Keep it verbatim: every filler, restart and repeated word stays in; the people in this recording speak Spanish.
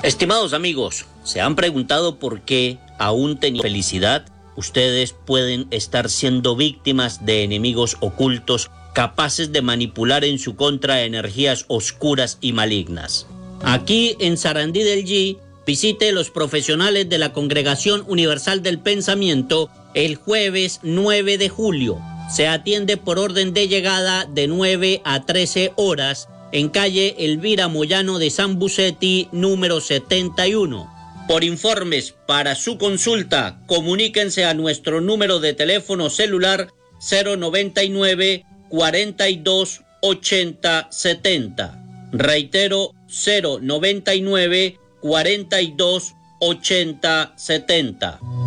Estimados amigos, ¿se han preguntado por qué, aún teniendo felicidad, ustedes pueden estar siendo víctimas de enemigos ocultos capaces de manipular en su contra energías oscuras y malignas? Aquí en Sarandí del G, visite los profesionales de la Congregación Universal del Pensamiento el jueves nueve de julio. Se atiende por orden de llegada de nueve a trece horas en calle Elvira Moyano de San Bucetti, número setenta y uno. Por informes para su consulta, comuníquense a nuestro número de teléfono celular cero noventa y nueve, cuarenta y dos, ochenta, setenta. Reitero, cero noventa y nueve, cuarenta y dos, ochenta, setenta.